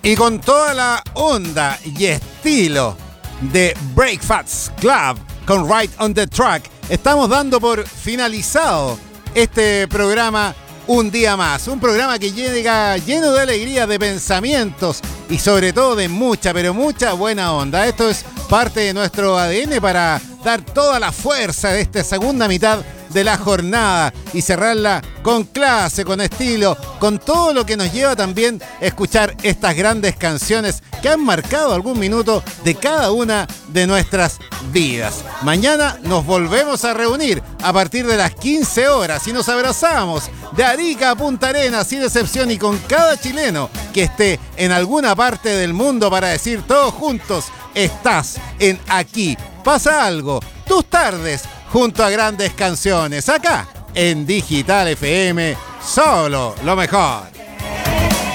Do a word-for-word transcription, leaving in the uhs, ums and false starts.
Y con toda la onda y estilo de Breakfast Club con Right on the Track, estamos dando por finalizado este programa un día más. Un programa que llega lleno de alegría, de pensamientos y sobre todo de mucha, pero mucha buena onda. Esto es parte de nuestro A D N para dar toda la fuerza de esta segunda mitad de la jornada y cerrarla con clase, con estilo, con todo lo que nos lleva también a escuchar estas grandes canciones que han marcado algún minuto de cada una de nuestras vidas. Mañana nos volvemos a reunir a partir de las quince horas y nos abrazamos de Arica a Punta Arenas sin excepción y con cada chileno que esté en alguna parte del mundo para decir todos juntos, estás en Aquí Pasa Algo, tus tardes junto a grandes canciones, acá en Digital F M, solo lo mejor.